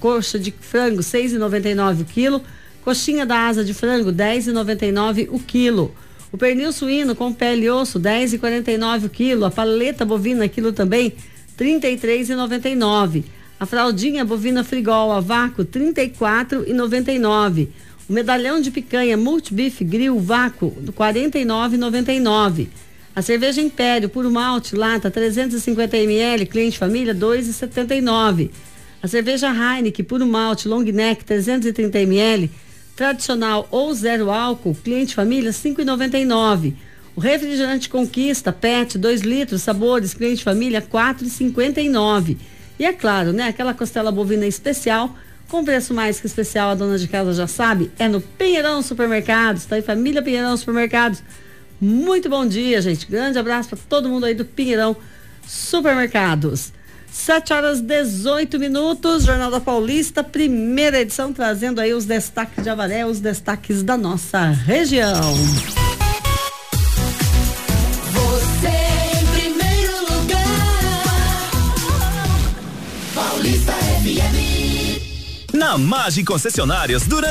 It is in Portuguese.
coxa de frango 6,99 o quilo, coxinha da asa de frango 10,99 o quilo. O pernil suíno com pele e osso 10,49 o quilo, a paleta bovina quilo também 33,99. A fraldinha bovina frigol a vácuo 34,99. O medalhão de picanha multibife grill vácuo 49,99. A cerveja Império puro malte lata 350 ml cliente família 2,79. A cerveja Heineken puro malte long neck 330 ml tradicional ou zero álcool cliente família 5,99. O refrigerante Conquista PET 2 litros sabores cliente família 4,59. E é claro, né, aquela costela bovina especial com preço mais que especial, a dona de casa já sabe, é no Pinheirão Supermercados, tá aí, família Pinheirão Supermercados. Muito bom dia, gente. Grande abraço para todo mundo aí do Pinheirão Supermercados. 7h18, Jornal da Paulista, primeira edição, trazendo aí os destaques de Avaré, os destaques da nossa região. Você em primeiro lugar. Paulista FM. Na Magi Concessionárias, durante